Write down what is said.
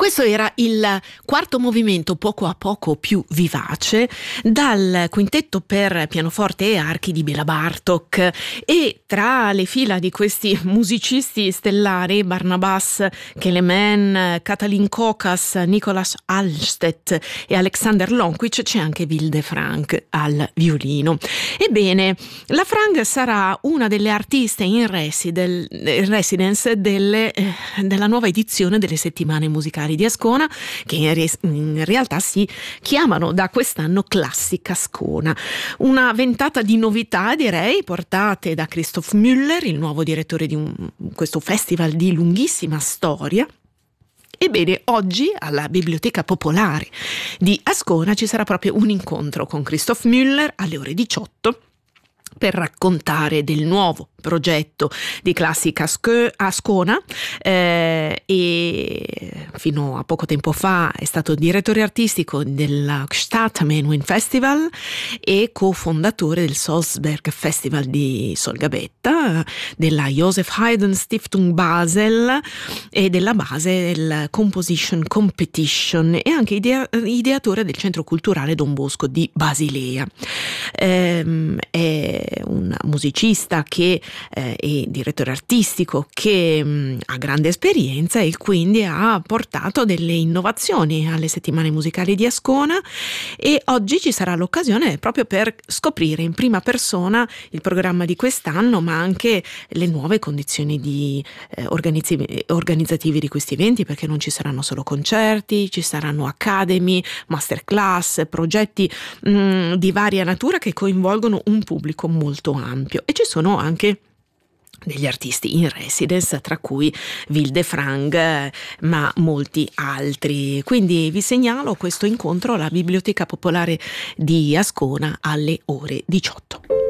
Questo era il quarto movimento, poco a poco più vivace, dal quintetto per pianoforte e archi di Béla Bartók, e tra le fila di questi musicisti stellari, Barnabás Kelemen, Katalin Kokas, Nicolas Alstedt e Alexander Lonkic, c'è anche Wilde Frank al violino. Ebbene, la Frank sarà una delle artiste in residence della nuova edizione delle settimane musicali di Ascona, che in realtà si chiamano da quest'anno Classica Ascona. Una ventata di novità, direi, portate da Christoph Müller, il nuovo direttore di questo festival di lunghissima storia. Ebbene, oggi alla Biblioteca Popolare di Ascona ci sarà proprio un incontro con Christoph Müller alle ore 18 per raccontare del nuovo progetto di Classica Ascona, e fino a poco tempo fa è stato direttore artistico della Stadtmenuhin Festival e cofondatore del Salzburg Festival di Solgabetta, della Joseph Haydn Stiftung Basel e della base del Composition Competition, e anche ideatore del Centro Culturale Don Bosco di Basilea. È un musicista che e direttore artistico che ha grande esperienza e quindi ha portato delle innovazioni alle settimane musicali di Ascona, e oggi ci sarà l'occasione proprio per scoprire in prima persona il programma di quest'anno, ma anche le nuove condizioni organizzativi di questi eventi, perché non ci saranno solo concerti, ci saranno academy, masterclass, progetti di varia natura che coinvolgono un pubblico molto ampio, e ci sono anche degli artisti in residence, tra cui Wilde Frank, ma molti altri. Quindi vi segnalo questo incontro alla Biblioteca Popolare di Ascona alle ore 18.